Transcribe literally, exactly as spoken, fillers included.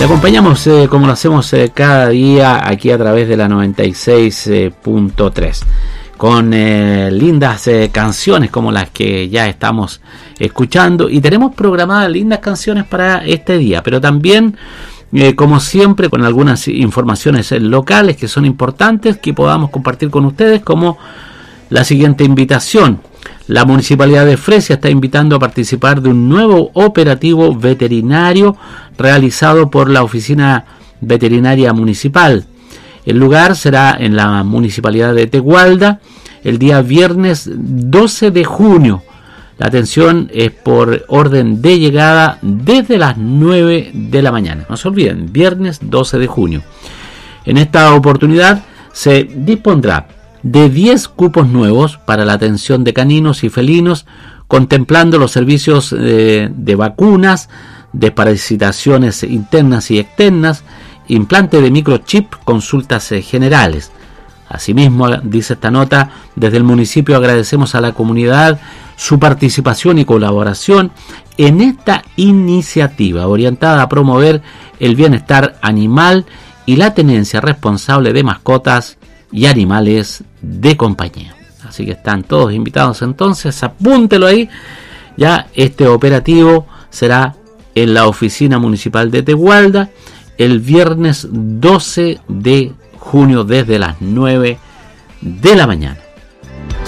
Le acompañamos eh, como lo hacemos eh, cada día aquí a través de la noventa y seis punto tres con eh, lindas eh, canciones como las que ya estamos escuchando, y tenemos programadas lindas canciones para este día, pero también eh, como siempre con algunas informaciones eh, locales que son importantes que podamos compartir con ustedes, como la siguiente invitación. La Municipalidad de Fresia está invitando a participar de un nuevo operativo veterinario realizado por la Oficina Veterinaria Municipal. El lugar será en la Municipalidad de Tegualda el día viernes doce de junio. La atención es por orden de llegada desde las nueve de la mañana. No se olviden, viernes doce de junio. En esta oportunidad se dispondrá de diez cupos nuevos para la atención de caninos y felinos, contemplando los servicios de, de vacunas, desparasitaciones internas y externas, implante de microchip, consultas generales. Asimismo, dice esta nota, desde el municipio agradecemos a la comunidad su participación y colaboración en esta iniciativa orientada a promover el bienestar animal y la tenencia responsable de mascotas y animales de compañía. Así que están todos invitados entonces, apúntelo ahí. Ya este operativo será en la oficina municipal de Tegualda el viernes doce de junio desde las nueve de la mañana.